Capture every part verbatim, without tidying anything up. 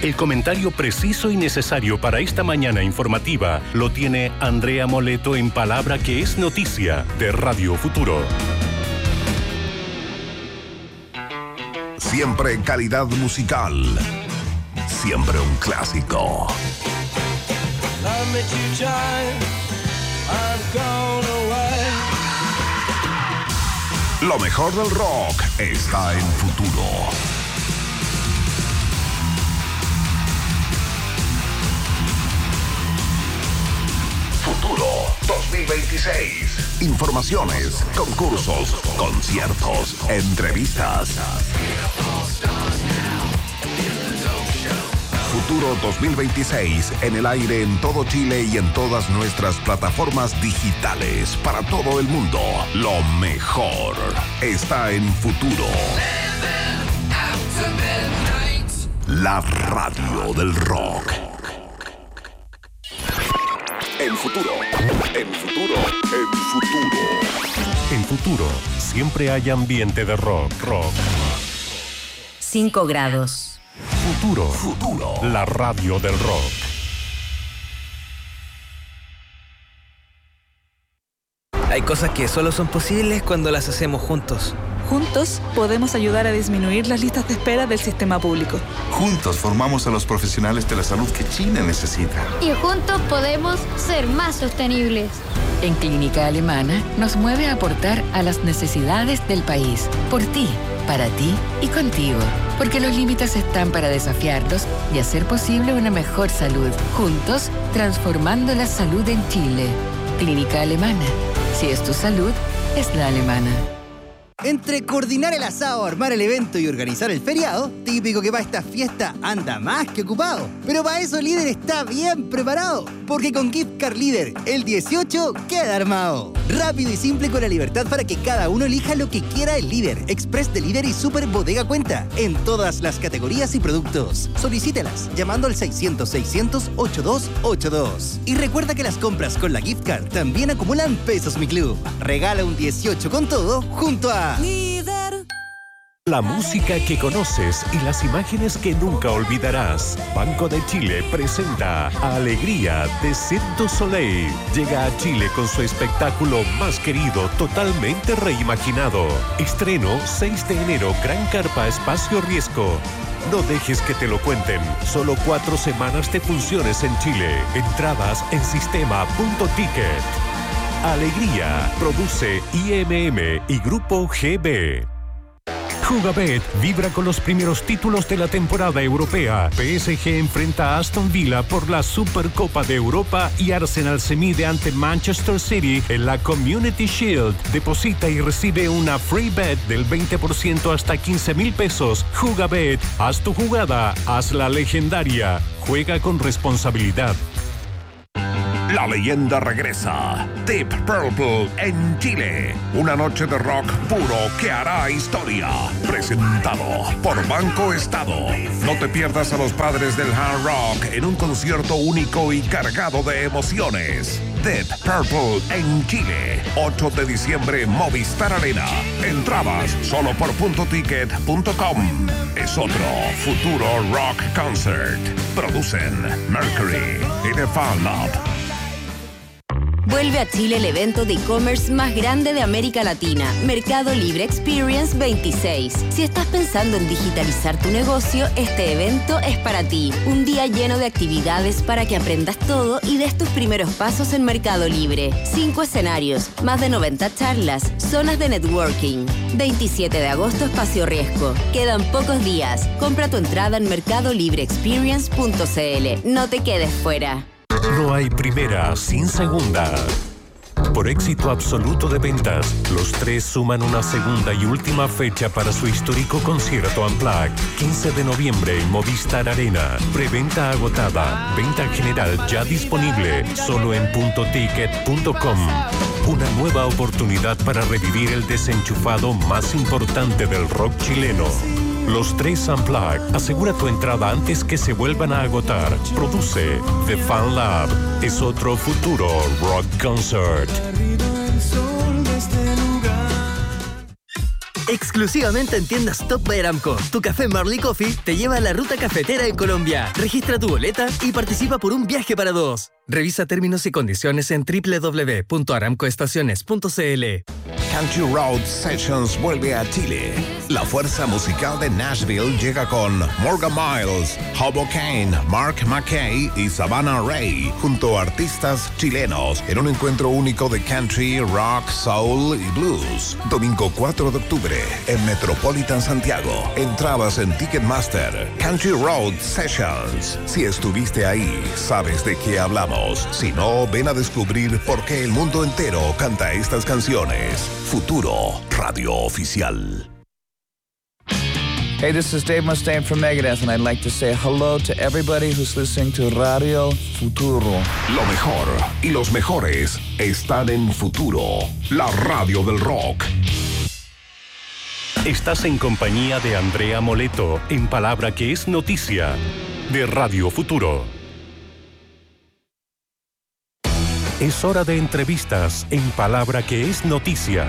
El comentario preciso y necesario para esta mañana informativa lo tiene Andrea Moleto en Palabra que es Noticia de Radio Futuro. Siempre calidad musical. Siempre un clásico. Lo mejor del rock está en Futuro. Futuro dos mil veintiséis. Informaciones, concursos, conciertos, entrevistas. Futuro dos mil veintiséis en el aire en todo Chile y en todas nuestras plataformas digitales para todo el mundo. Lo mejor está en Futuro. La radio del rock. En Futuro, en Futuro, en Futuro. En Futuro siempre hay ambiente de rock, rock. Cinco grados. Futuro, Futuro, la radio del rock. Hay cosas que solo son posibles cuando las hacemos juntos. Juntos podemos ayudar a disminuir las listas de espera del sistema público. Juntos formamos a los profesionales de la salud que Chile necesita. Y juntos podemos ser más sostenibles. En Clínica Alemana nos mueve a aportar a las necesidades del país. Por ti, para ti y contigo. Porque los límites están para desafiarlos y hacer posible una mejor salud. Juntos, transformando la salud en Chile. Clínica Alemana. Si es tu salud, es la alemana. Entre coordinar el asado, armar el evento y organizar el feriado, típico que para esta fiesta anda más que ocupado. Pero para eso Líder está bien preparado, porque con Gift Card Líder, el dieciocho queda armado. Rápido y simple con la libertad para que cada uno elija lo que quiera el Líder, Express de Líder y Super Bodega Cuenta, en todas las categorías y productos. Solicítelas llamando al seiscientos, seiscientos, ochenta y dos ochenta y dos. Y recuerda que las compras con la Gift Card también acumulan pesos Mi Club. Regala un dieciocho con todo junto a Líder. La música que conoces y las imágenes que nunca olvidarás. Banco de Chile presenta Alegría de Cirque du Soleil. Llega a Chile con su espectáculo más querido, totalmente reimaginado. Estreno seis de enero, Gran Carpa Espacio Riesgo. No dejes que te lo cuenten. Solo cuatro semanas de funciones en Chile. Entradas en sistema punto ticket. Alegría, produce I M M y Grupo G B. Jugabet vibra con los primeros títulos de la temporada europea. P S G enfrenta a Aston Villa por la Supercopa de Europa y Arsenal se mide ante Manchester City en la Community Shield. Deposita y recibe una free bet del veinte por ciento hasta quince mil pesos. Jugabet, haz tu jugada, haz la legendaria. Juega con responsabilidad. La leyenda regresa. Deep Purple en Chile. Una noche de rock puro que hará historia. Presentado por Banco Estado. No te pierdas a los padres del hard rock en un concierto único y cargado de emociones. Deep Purple en Chile. ocho de diciembre, Movistar Arena. Entradas solo por punto ticket punto com. Es otro Futuro Rock Concert. Producen Mercury y The Fan Lab. Vuelve a Chile el evento de e-commerce más grande de América Latina, Mercado Libre Experience veintiséis. Si estás pensando en digitalizar tu negocio, este evento es para ti. Un día lleno de actividades para que aprendas todo y des tus primeros pasos en Mercado Libre. Cinco escenarios, más de noventa charlas, zonas de networking. veintisiete de agosto, Espacio Riesgo. Quedan pocos días. Compra tu entrada en mercado libre experience punto c l. No te quedes fuera. No hay primera sin segunda. Por éxito absoluto de ventas, los tres suman una segunda y última fecha para su histórico concierto Unplugged. quince de noviembre en Movistar Arena. Preventa agotada. Venta general ya disponible. Solo en punto ticket punto com. Una nueva oportunidad para revivir el desenchufado más importante del rock chileno. Los tres Unplugged. Asegura tu entrada antes que se vuelvan a agotar. Produce The Fan Lab. Es otro Futuro Rock Concert. Exclusivamente en tiendas Top by Aramco, tu café Marley Coffee te lleva a la ruta cafetera de Colombia. Registra tu boleta y participa por un viaje para dos. Revisa términos y condiciones en doble u doble u doble u punto aramco estaciones punto c l. Country Road Sessions vuelve a Chile. La fuerza musical de Nashville llega con Morgan Miles, Hobo Kane, Mark McKay y Savannah Ray, junto a artistas chilenos, en un encuentro único de country, rock, soul y blues. Domingo cuatro de octubre, en Metropolitan Santiago. Entradas en Ticketmaster. Country Road Sessions. Si estuviste ahí, sabes de qué hablamos. Si no, ven a descubrir por qué el mundo entero canta estas canciones. Futuro, radio oficial. Hey, this is Dave Mustaine from Megadeth, and I'd like to say hello to everybody who's listening to Radio Futuro. Lo mejor y los mejores están en Futuro, la radio del rock. Estás en compañía de Andrea Moleto, en Palabra que es Noticia, de Radio Futuro. Es hora de entrevistas en Palabra que es Noticia.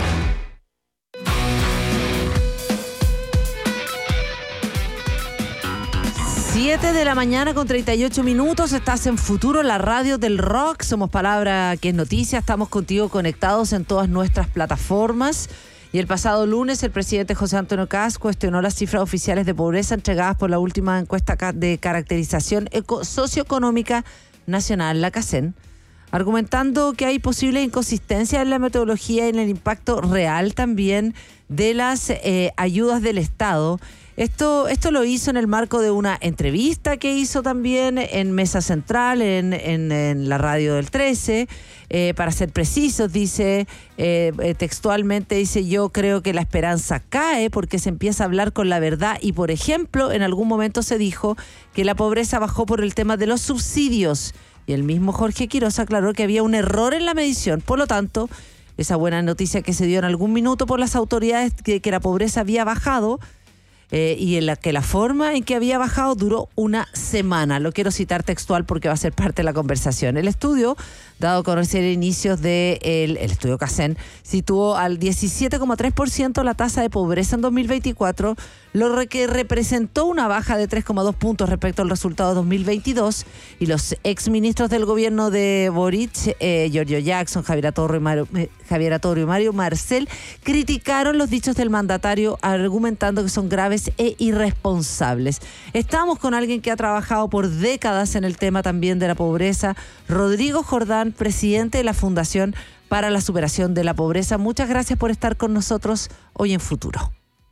siete de la mañana con treinta y ocho minutos, estás en Futuro, la radio del rock. Somos Palabra que es Noticia, estamos contigo conectados en todas nuestras plataformas. Y el pasado lunes el presidente José Antonio Kast cuestionó las cifras oficiales de pobreza entregadas por la última encuesta de caracterización eco- socioeconómica nacional, la CACEN, argumentando que hay posibles inconsistencias en la metodología y en el impacto real también de las eh, ayudas del Estado. Esto, esto lo hizo en el marco de una entrevista que hizo también en Mesa Central, en, en, en la radio del trece. Eh, para ser precisos, dice eh, textualmente, dice: yo creo que la esperanza cae porque se empieza a hablar con la verdad y, por ejemplo, en algún momento se dijo que la pobreza bajó por el tema de los subsidios. Y el mismo Jorge Quiroz aclaró que había un error en la medición. Por lo tanto, esa buena noticia que se dio en algún minuto por las autoridades que, que la pobreza había bajado, eh, y en la que la forma en que había bajado duró una semana. Lo quiero citar textual porque va a ser parte de la conversación. El estudio, dado a conocer inicios del de el estudio CACEN, situó al diecisiete coma tres por ciento la tasa de pobreza en dos mil veinticuatro, lo que representó una baja de tres coma dos puntos respecto al resultado de dos mil veintidós, y los exministros del gobierno de Boric, eh, Giorgio Jackson, Javier Atorro y Mario, eh, Javier Atorro y Mario Marcel, criticaron los dichos del mandatario, argumentando que son graves e irresponsables. Estamos con alguien que ha trabajado por décadas en el tema también de la pobreza, Rodrigo Jordán, presidente de la Fundación para la Superación de la Pobreza. Muchas gracias por estar con nosotros hoy en Futuro.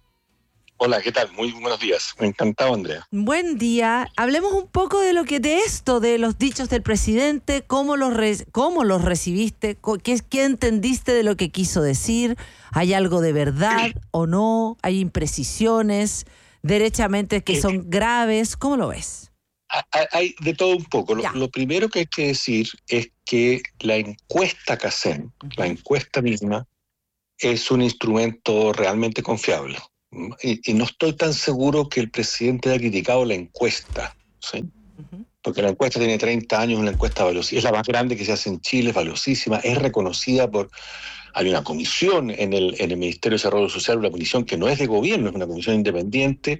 Hola, ¿qué tal? Muy buenos días. Encantado, Andrea. Buen día. Hablemos un poco de lo que de esto, de los dichos del presidente, cómo los, re, cómo los recibiste, qué, qué entendiste de lo que quiso decir. ¿Hay algo de verdad o no? ¿Hay imprecisiones derechamente que son graves? ¿Cómo lo ves? Hay de todo un poco. Lo, lo primero que hay que decir es que la encuesta CACEN, uh-huh. la encuesta misma, es un instrumento realmente confiable. Y, y no estoy tan seguro que el presidente haya criticado la encuesta, ¿sí? Uh-huh. Porque la encuesta tiene treinta años, una encuesta valiosísima, es la más grande que se hace en Chile, es valiosísima, es reconocida por... Hay una comisión en el, en el Ministerio de Desarrollo Social, una comisión que no es de gobierno, es una comisión independiente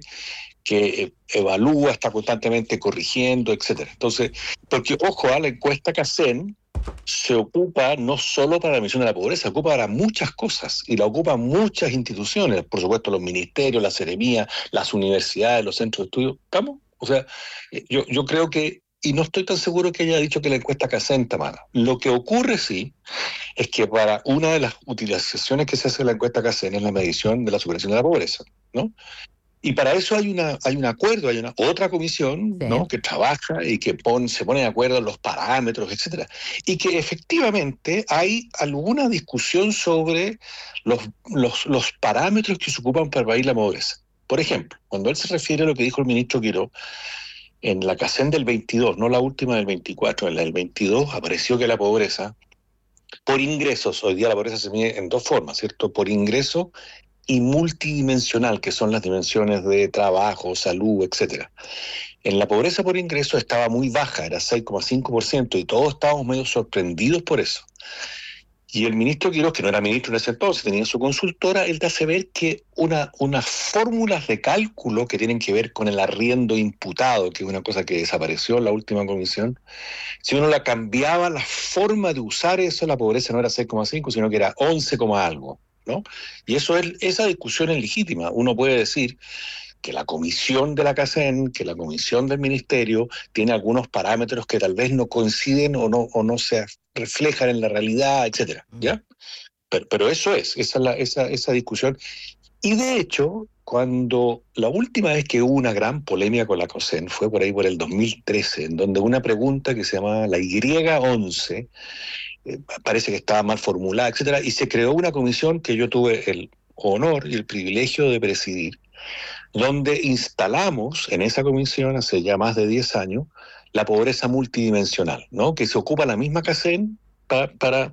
que evalúa, está constantemente corrigiendo, etcétera. Entonces, porque, ojo, a la encuesta CACEN se ocupa no solo para la medición de la pobreza, se ocupa para muchas cosas, y la ocupan muchas instituciones, por supuesto los ministerios, la seremía, las universidades, los centros de estudio. ¿Estamos? O sea, yo, yo creo que, y no estoy tan seguro que haya dicho que la encuesta CACEN está mala. Lo que ocurre, sí, es que para una de las utilizaciones que se hace en la encuesta CACEN es la medición de la superación de la pobreza, ¿no? Y para eso hay una hay un acuerdo, hay una otra comisión, sí, ¿no?, que trabaja y que pone, se pone de acuerdo en los parámetros, etcétera. Y que efectivamente hay alguna discusión sobre los, los, los parámetros que se ocupan para medir la pobreza. Por ejemplo, cuando él se refiere a lo que dijo el ministro Quiroz, en la CACEN del veintidós, no la última del veinticuatro, en la del veintidós apareció que la pobreza, por ingresos, hoy día la pobreza se mide en dos formas, ¿cierto? Por ingreso y multidimensional, que son las dimensiones de trabajo, salud, etcétera. En la pobreza por ingreso estaba muy baja, era seis coma cinco por ciento, y todos estábamos medio sorprendidos por eso. Y el ministro Quiroz, que no era ministro en ese entonces, tenía su consultora, él te hace ver que una, unas fórmulas de cálculo que tienen que ver con el arriendo imputado, que es una cosa que desapareció en la última comisión, si uno la cambiaba, la forma de usar eso, la pobreza no era seis coma cinco, sino que era once, algo, ¿no? Y eso es, esa discusión es legítima. Uno puede decir que la comisión de la CACEN, que la comisión del ministerio tiene algunos parámetros que tal vez no coinciden o no, o no se reflejan en la realidad, etcétera, ¿ya? Pero, pero eso es, esa, es la, esa, esa discusión. Y de hecho, cuando la última vez que hubo una gran polémica con la CACEN fue por ahí por el dos mil trece, en donde una pregunta que se llamaba la Y once, eh, parece que estaba mal formulada, etcétera, y se creó una comisión que yo tuve el honor y el privilegio de presidir, donde instalamos en esa comisión hace ya más de diez años la pobreza multidimensional, ¿no? Que se ocupa la misma CACEN para, para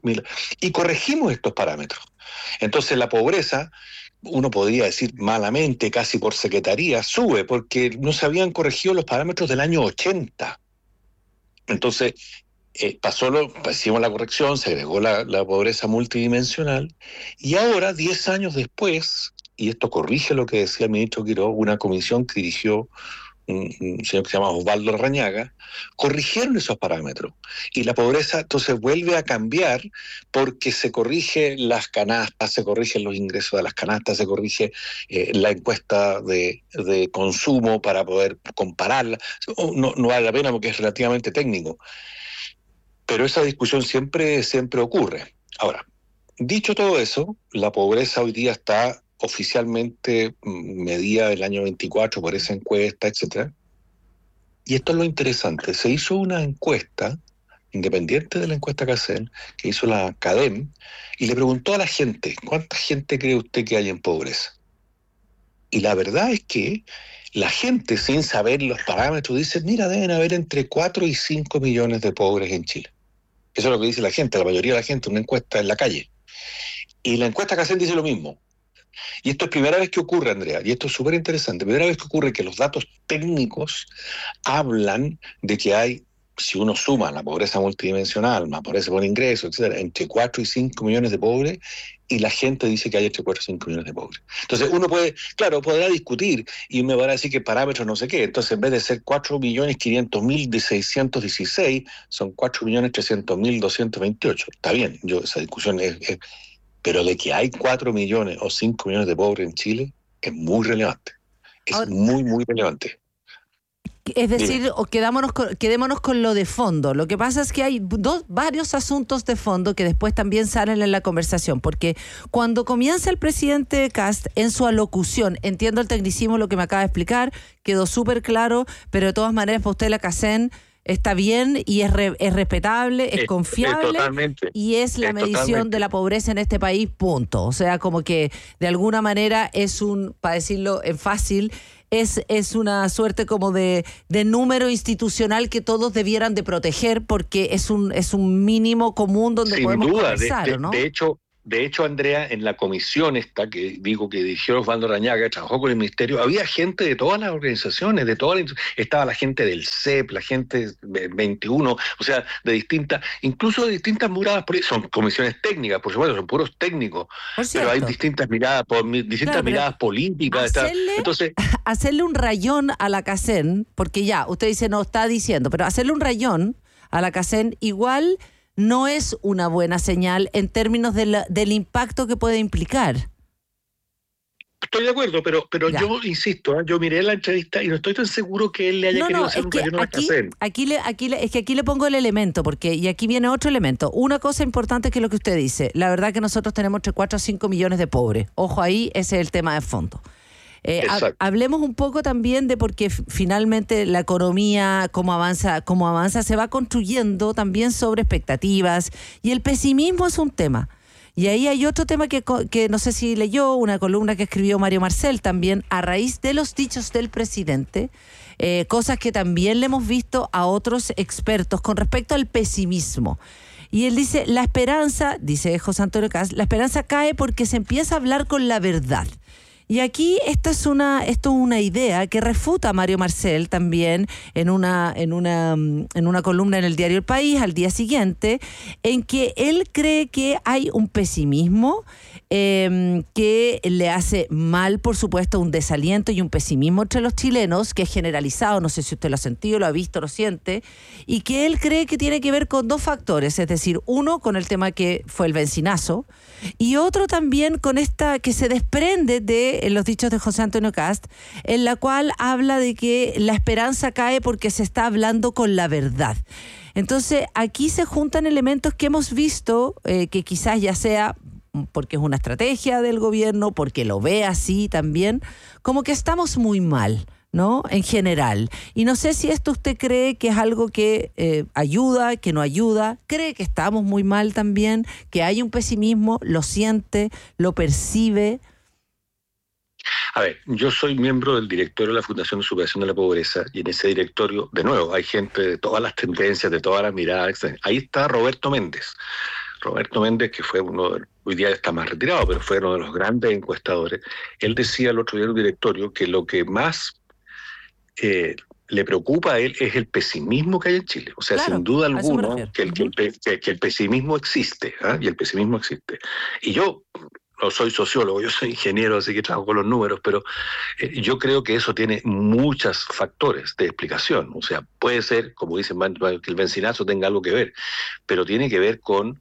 y corregimos estos parámetros. Entonces la pobreza, uno podría decir malamente, casi por secretaría, sube porque no se habían corregido los parámetros del año ochenta. Entonces eh, pasó lo, hicimos la corrección, se agregó la, la pobreza multidimensional y ahora, diez años después, y esto corrige lo que decía el ministro Quiroz, una comisión que dirigió un, un señor que se llama Osvaldo Larrañaga, corrigieron esos parámetros. Y la pobreza entonces vuelve a cambiar porque se corrigen las canastas, se corrigen los ingresos de las canastas, se corrige eh, la encuesta de, de consumo para poder compararla. No, no vale la pena porque es relativamente técnico. Pero esa discusión siempre, siempre ocurre. Ahora, dicho todo eso, la pobreza hoy día está oficialmente medida el año veinticuatro por esa encuesta, etcétera. Y esto es lo interesante. Se hizo una encuesta, independiente de la encuesta CACEN, que hizo la CADEM, y le preguntó a la gente, ¿cuánta gente cree usted que hay en pobreza? Y la verdad es que la gente, sin saber los parámetros, dice, mira, deben haber entre cuatro y cinco millones de pobres en Chile. Eso es lo que dice la gente, la mayoría de la gente, una encuesta en la calle. Y la encuesta CACEN dice lo mismo. Y esto es primera vez que ocurre, Andrea, y esto es súper interesante, primera vez que ocurre que los datos técnicos hablan de que hay, si uno suma la pobreza multidimensional, más pobreza por ingreso, etcétera, entre cuatro y cinco millones de pobres, y la gente dice que hay entre cuatro y cinco millones de pobres. Entonces uno puede, claro, podrá discutir, y me va a decir que parámetros no sé qué, entonces en vez de ser cuatro millones quinientos mil de seiscientos dieciséis, son cuatro millones trescientos mil doscientos veintiocho. Está bien, yo esa discusión es... es pero de que hay cuatro millones o cinco millones de pobres en Chile es muy relevante. Es Ahora, muy, muy relevante. Es decir, o quedámonos con, quedémonos con lo de fondo. Lo que pasa es que hay dos, varios asuntos de fondo que después también salen en la conversación, porque cuando comienza el presidente Kast en su alocución, entiendo el tecnicismo, lo que me acaba de explicar, quedó súper claro, pero de todas maneras para usted la CACEN está bien y es, re, es respetable, es, es confiable es y es la es medición totalmente. De la pobreza en este país, punto. O sea, como que de alguna manera es un, para decirlo en fácil, es, es una suerte como de, de número institucional que todos debieran de proteger porque es un, es un mínimo común donde Sin podemos duda, conversar, de, de, ¿no? De hecho, De hecho, Andrea, en la comisión esta que digo que dirigió Osvaldo Larrañaga, que trabajó con el ministerio, había gente de todas las organizaciones, de todas las, estaba la gente del C E P, la gente veintiuno, o sea, de distintas, incluso de distintas miradas, son comisiones técnicas, por supuesto, son puros técnicos, pero hay distintas miradas, distintas claro, miradas políticas. Hacerle, entonces, hacerle un rayón a la CACEN, porque ya, usted dice, no está diciendo, pero hacerle un rayón a la CACEN igual no es una buena señal en términos de la, del impacto que puede implicar. Estoy de acuerdo, pero, pero yo insisto, ¿eh? yo miré la entrevista y no estoy tan seguro que él le haya no, querido no, hacer un rayón a la aquí, CACEN. Aquí le, aquí le, es que aquí le pongo el elemento, porque y aquí viene otro elemento. Una cosa importante que es lo que usted dice. La verdad que nosotros tenemos entre cuatro a cinco millones de pobres. Ojo ahí, ese es el tema de fondo. Eh, ha, hablemos un poco también de por qué finalmente la economía, cómo avanza, cómo avanza, se va construyendo también sobre expectativas y el pesimismo es un tema. Y ahí hay otro tema que, que no sé si leyó, una columna que escribió Mario Marcel también a raíz de los dichos del presidente, eh, cosas que también le hemos visto a otros expertos con respecto al pesimismo. Y él dice, la esperanza, dice José Antonio Kast, la esperanza cae porque se empieza a hablar con la verdad. Y aquí esta es una, esto es una idea que refuta Mario Marcel también en una, en una, en una columna en el diario El País al día siguiente, en que él cree que hay un pesimismo eh, que le hace mal, por supuesto, un desaliento y un pesimismo entre los chilenos, que es generalizado, no sé si usted lo ha sentido, lo ha visto, lo siente, y que él cree que tiene que ver con dos factores, es decir, uno con el tema que fue el bencinazo, y otro también con esta que se desprende de los dichos de José Antonio Cast, en la cual habla de que la esperanza cae porque se está hablando con la verdad. Entonces, aquí se juntan elementos que hemos visto, eh, que quizás ya sea porque es una estrategia del gobierno, porque lo ve así también, como que estamos muy mal, ¿no? En general. Y no sé si esto usted cree que es algo que eh, ayuda, que no ayuda, cree que estamos muy mal también, que hay un pesimismo, lo siente, lo percibe. A ver, yo soy miembro del directorio de la Fundación de Superación de la Pobreza, y en ese directorio, de nuevo, hay gente de todas las tendencias, de todas las miradas, etcétera. Ahí está Roberto Méndez. Roberto Méndez, que fue uno de, hoy día está más retirado, pero fue uno de los grandes encuestadores. Él decía el otro día en el directorio que lo que más eh, le preocupa a él es el pesimismo que hay en Chile. O sea, claro, sin duda alguna, que el, que, el, que, que el pesimismo existe, ¿eh? y el pesimismo existe. Y yo no soy sociólogo, yo soy ingeniero, así que trabajo con los números, pero eh, yo creo que eso tiene muchos factores de explicación. O sea, puede ser, como dicen, que el bencinazo tenga algo que ver, pero tiene que ver con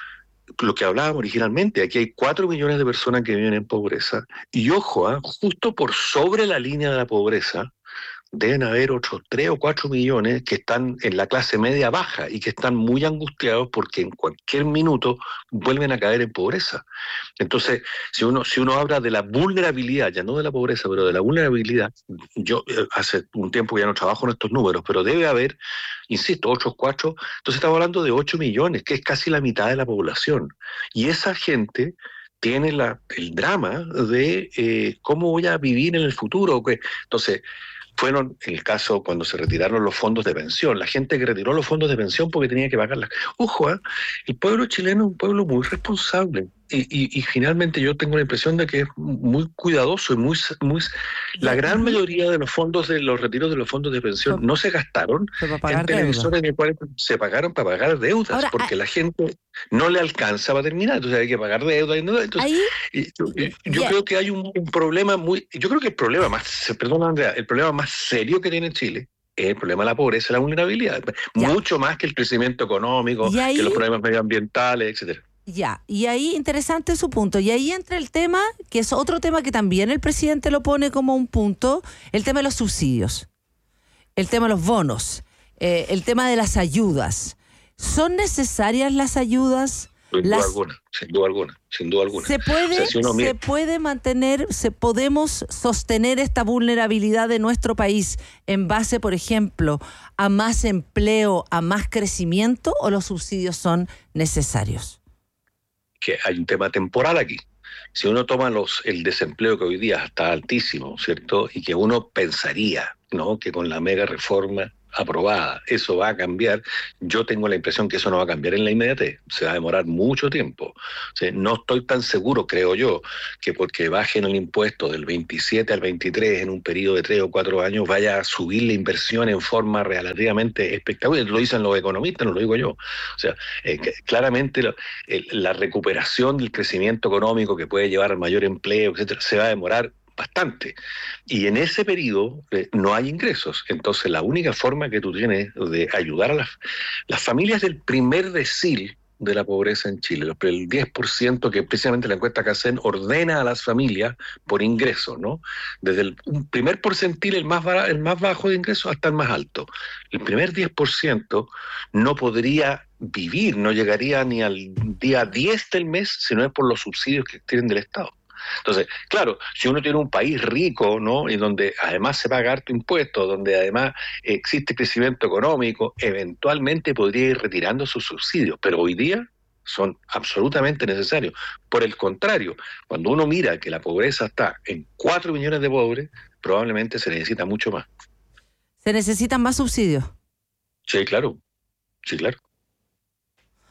lo que hablábamos originalmente. Aquí hay cuatro millones de personas que viven en pobreza, y ojo, ¿eh? justo por sobre la línea de la pobreza deben haber otros tres o cuatro millones que están en la clase media baja y que están muy angustiados porque en cualquier minuto vuelven a caer en pobreza. Entonces, si uno, si uno habla de la vulnerabilidad, ya no de la pobreza, pero de la vulnerabilidad, yo eh, hace un tiempo ya no trabajo en estos números, pero debe haber, insisto, otros cuatro, entonces estamos hablando de ocho millones, que es casi la mitad de la población. Y esa gente tiene la, el drama de eh, cómo voy a vivir en el futuro. Entonces, fueron el caso cuando se retiraron los fondos de pensión. La gente que retiró los fondos de pensión porque tenía que pagarlas. Ojo, ¿eh? El pueblo chileno es un pueblo muy responsable. Y, y, y finalmente yo tengo la impresión de que es muy cuidadoso y muy, muy... La gran mayoría de los fondos, de los retiros de los fondos de pensión no se gastaron en televisores en el cual se pagaron para pagar deudas. Ahora, porque a... la gente no le alcanza para terminar, entonces hay que pagar deudas. Entonces, Ahí... y, y, yo yeah. creo que hay un, un problema muy... Yo creo que el problema más... Perdón, Andrea, el problema más serio que tiene Chile es el problema de la pobreza y la vulnerabilidad. Ya. Mucho más que el crecimiento económico, ahí... que los problemas medioambientales, etcétera. Ya, y ahí interesante su punto. Y ahí entra el tema, que es otro tema que también el presidente lo pone como un punto, el tema de los subsidios, el tema de los bonos, eh, el tema de las ayudas. ¿Son necesarias las ayudas? Sin las... duda alguna, sin duda alguna, sin duda alguna. ¿Se puede, o sea, si uno mira... se puede mantener, se podemos sostener esta vulnerabilidad de nuestro país en base, por ejemplo, a más empleo, a más crecimiento, o los subsidios son necesarios? Que hay un tema temporal aquí. Si uno toma los el desempleo que hoy día está altísimo, ¿cierto? Y que uno pensaría, ¿no?, que con la mega reforma aprobada eso va a cambiar, yo tengo la impresión que eso no va a cambiar en la inmediatez, se va a demorar mucho tiempo. O sea, no estoy tan seguro, creo yo, que porque bajen el impuesto del veintisiete al veintitrés en un periodo de tres o cuatro años vaya a subir la inversión en forma relativamente espectacular. Lo dicen los economistas, no lo digo yo. O sea, eh, claramente la, el, la recuperación del crecimiento económico que puede llevar al mayor empleo, etcétera, se va a demorar bastante. Y en ese periodo eh, no hay ingresos. Entonces la única forma que tú tienes de ayudar a las, las familias del primer decil de la pobreza en Chile, el diez por ciento que precisamente la encuesta Cacen ordena a las familias por ingreso, ¿no? Desde el un primer porcentil, el más, el más bajo de ingresos, hasta el más alto. El primer diez por ciento no podría vivir, no llegaría ni al día diez del mes si no es por los subsidios que tienen del Estado. Entonces, claro, si uno tiene un país rico, ¿no?, y donde además se paga harto impuesto, donde además existe crecimiento económico, eventualmente podría ir retirando sus subsidios, pero hoy día son absolutamente necesarios. Por el contrario, cuando uno mira que la pobreza está en cuatro millones de pobres, probablemente se necesita mucho más. ¿Se necesitan más subsidios? Sí, claro, sí, claro.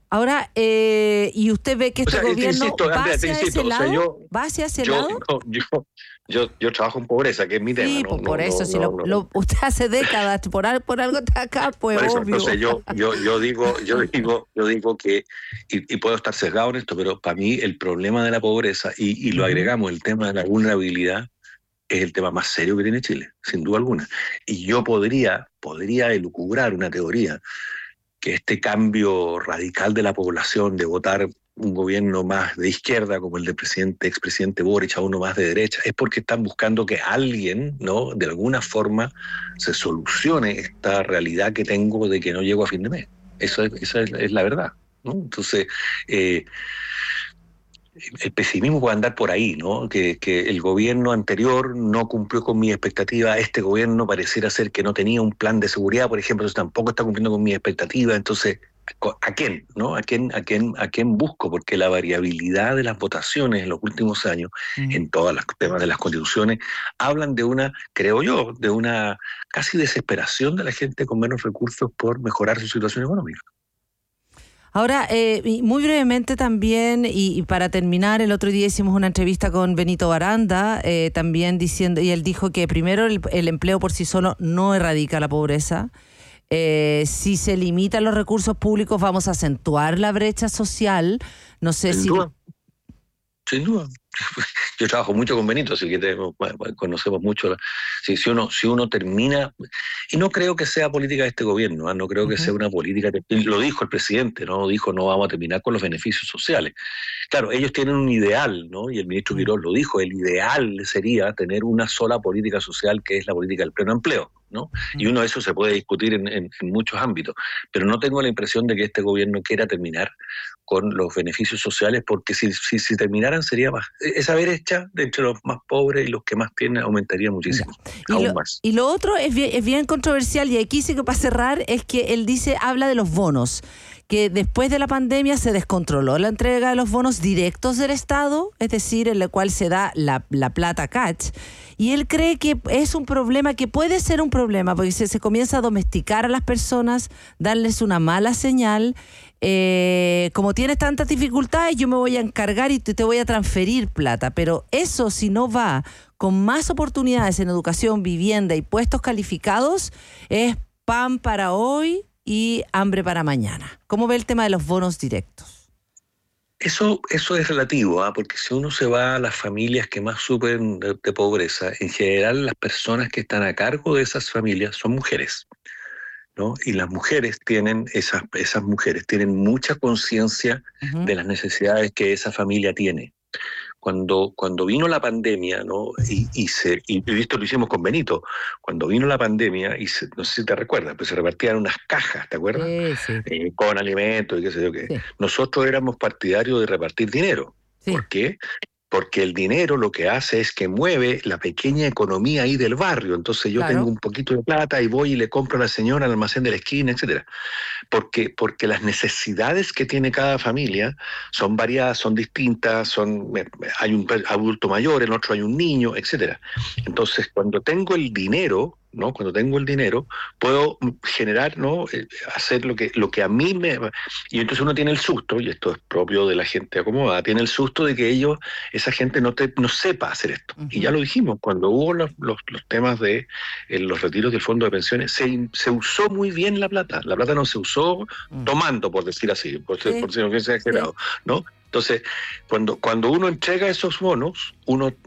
Ahora, eh, ¿y usted ve que este o sea, gobierno insisto, va Andrea, hacia insisto, ese lado? o sea, yo, ¿Va hacia ese yo, lado? No, yo, yo, yo trabajo en pobreza, que es mi tema. Sí, ¿no? pues por no, eso, no, si no, lo, no. lo, usted hace décadas, por, al, por algo está acá, pues Por eso, obvio. entonces yo, yo, yo digo, yo digo, yo digo que, y, y puedo estar sesgado en esto, pero para mí el problema de la pobreza, y, y lo uh-huh. agregamos, el tema de la vulnerabilidad, es el tema más serio que tiene Chile, sin duda alguna. Y yo podría, podría elucubrar una teoría que este cambio radical de la población de votar un gobierno más de izquierda como el del presidente, expresidente Boric a uno más de derecha, es porque están buscando que alguien, ¿no?, de alguna forma se solucione esta realidad que tengo de que no llego a fin de mes. Eso es, esa es, es la verdad, ¿no? Entonces, eh, el pesimismo puede andar por ahí, ¿no? Que, que el gobierno anterior no cumplió con mi expectativa, este gobierno pareciera ser que no tenía un plan de seguridad, por ejemplo, entonces tampoco está cumpliendo con mi expectativa, entonces, ¿a quién? ¿No? ¿A quién, a quién, a quién busco? Porque la variabilidad de las votaciones en los últimos años, mm. en todos los temas de las constituciones, hablan de una, creo yo, de una casi desesperación de la gente con menos recursos por mejorar su situación económica. Ahora, eh, muy brevemente también, y, y para terminar, el otro día hicimos una entrevista con Benito Baranda, eh, también diciendo, y él dijo que primero el, el empleo por sí solo no erradica la pobreza. Eh, si se limitan los recursos públicos, vamos a acentuar la brecha social. No sé Sin si... duda. Sin duda. Yo trabajo mucho con Benito, así que tenemos, conocemos mucho. La, si, si, uno, si uno termina, y no creo que sea política de este gobierno, ¿eh? no creo que uh-huh. sea una política, de, lo dijo el presidente, no dijo no vamos a terminar con los beneficios sociales. Claro, ellos tienen un ideal, ¿no? Y el ministro Quirós uh-huh. lo dijo, el ideal sería tener una sola política social que es la política del pleno empleo, ¿no? Uh-huh. Y uno de eso se puede discutir en, en, en muchos ámbitos, pero no tengo la impresión de que este gobierno quiera terminar con los beneficios sociales, porque si, si, si terminaran sería más, esa brecha de entre los más pobres y los que más tienen aumentaría muchísimo, y aún lo, más. Y lo otro es bien, es bien controversial, y aquí sí que para cerrar, es que él dice, habla de los bonos, que después de la pandemia se descontroló la entrega de los bonos directos del Estado, es decir, en el cual se da la, la plata catch, y él cree que es un problema, que puede ser un problema, porque se, se comienza a domesticar a las personas, darles una mala señal. Eh, como tienes tantas dificultades, yo me voy a encargar y te, te voy a transferir plata, pero eso, si no va con más oportunidades en educación, vivienda y puestos calificados, es pan para hoy y hambre para mañana. ¿Cómo ve el tema de los bonos directos? Eso, eso es relativo, ¿eh? Porque si uno se va a las familias que más sufren de, de pobreza, en general las personas que están a cargo de esas familias son mujeres, ¿no? Y las mujeres tienen, esas, esas mujeres tienen mucha conciencia uh-huh. de las necesidades que esa familia tiene. Cuando, cuando vino la pandemia, ¿no? Y, y, se, y esto lo hicimos con Benito, cuando vino la pandemia, y se, no sé si te recuerdas, pues se repartían unas cajas, ¿te acuerdas? Sí, sí. Eh, con alimentos y qué sé yo qué. Sí. Nosotros éramos partidarios de repartir dinero. Sí. ¿Por qué? Porque el dinero lo que hace es que mueve la pequeña economía ahí del barrio. Entonces yo claro. tengo un poquito de plata y voy y le compro a la señora al almacén de la esquina, etcétera. Porque, porque las necesidades que tiene cada familia son variadas, son distintas, son, hay un adulto mayor, en otro hay un niño, etcétera. Entonces cuando tengo el dinero, ¿no? Cuando tengo el dinero, puedo generar, ¿no? Eh, hacer lo que, lo que a mí me... Y entonces uno tiene el susto, y esto es propio de la gente acomodada, tiene el susto de que ellos, esa gente no, te, no sepa hacer esto. Uh-huh. Y ya lo dijimos, cuando hubo los, los, los temas de eh, los retiros del fondo de pensiones, se, se usó muy bien la plata. La plata no se usó uh-huh. tomando, por decir así, por, sí. por si no que sea exagerado, sí. ¿no? Entonces, cuando, cuando uno entrega esos bonos, uno